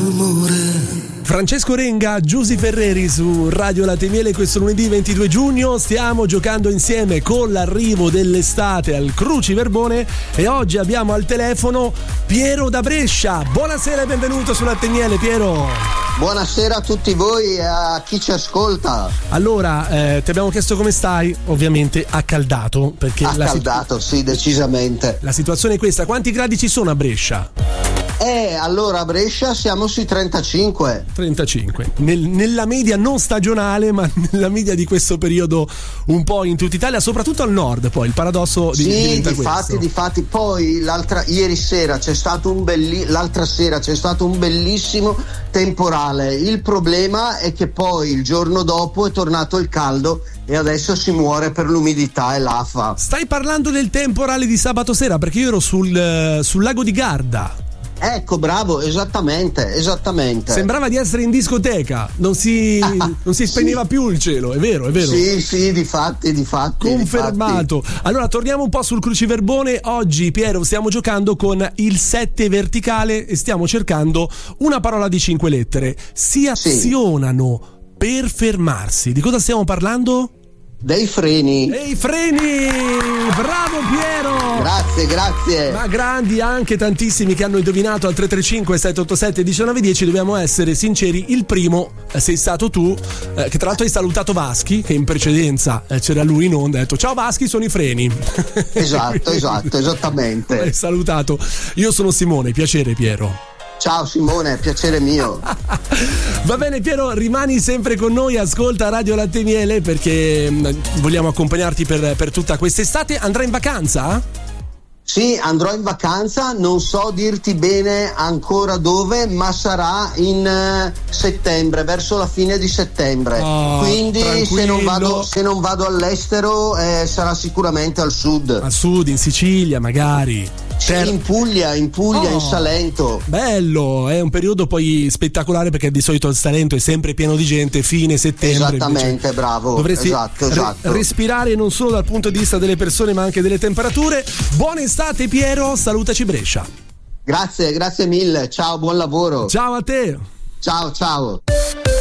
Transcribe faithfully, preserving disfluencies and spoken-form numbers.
rumore. Francesco Renga, Giusy Ferreri su Radio Latte Miele. Questo lunedì ventidue giugno stiamo giocando insieme con l'arrivo dell'estate al Cruciverbone e oggi abbiamo al telefono Piero da Brescia. Buonasera e benvenuto su Latte Miele, Piero. Buonasera a tutti voi e a chi ci ascolta. Allora, eh, ti abbiamo chiesto come stai, ovviamente accaldato, perché accaldato, la situ- sì, decisamente. La situazione è questa. Quanti gradi ci sono a Brescia? Eh, allora a Brescia siamo sui trentacinque. trentacinque. Nel, nella media non stagionale, ma nella media di questo periodo un po' in tutta Italia, soprattutto al nord, poi il paradosso di, sì, diventa difatti, questo. difatti, poi l'altra ieri sera c'è stato un belli, l'altra sera c'è stato un bellissimo temporale. Il problema è che poi il giorno dopo è tornato il caldo e adesso si muore per l'umidità e l'afa. Stai parlando del temporale di sabato sera, perché io ero sul, sul lago di Garda. Ecco, bravo, esattamente, esattamente. Sembrava di essere in discoteca, non si, non si spegneva sì. più il cielo, è vero, è vero. Sì, sì, difatti, difatti. Confermato. Difatti. Allora, torniamo un po' sul Cruciverbone. Oggi, Piero, stiamo giocando con il sette verticale e stiamo cercando una parola di cinque lettere. Si azionano sì. per fermarsi. Di cosa stiamo parlando? Dei freni. Dei freni! Bravo Piero! Grazie, grazie. Ma grandi anche tantissimi che hanno indovinato al tre tre cinque sette otto sette uno nove uno zero. Dobbiamo essere sinceri, il primo sei stato tu, eh, che tra l'altro hai salutato Vaschi, che in precedenza eh, c'era lui in onda, ha detto ciao Vaschi, sono i freni. Esatto, esatto, esattamente. Hai salutato. Io sono Simone, piacere Piero. Ciao Simone, piacere mio. Va bene Piero, rimani sempre con noi, ascolta Radio Latte Miele perché vogliamo accompagnarti per, per tutta quest'estate. Andrai in vacanza? Sì, andrò in vacanza, non so dirti bene ancora dove, ma sarà in uh, settembre, verso la fine di settembre. Oh, quindi se non, vado, se non vado all'estero eh, sarà sicuramente al sud. Al sud, in Sicilia magari. Ter- in Puglia, in Puglia, oh, in Salento. Bello, è un periodo poi spettacolare perché di solito il Salento è sempre pieno di gente, fine settembre. Esattamente, bravo. Dovresti esatto, esatto. Re- respirare non solo dal punto di vista delle persone ma anche delle temperature. Buona estate Piero, salutaci Brescia. Grazie, grazie mille, ciao, buon lavoro. Ciao a te. Ciao, ciao.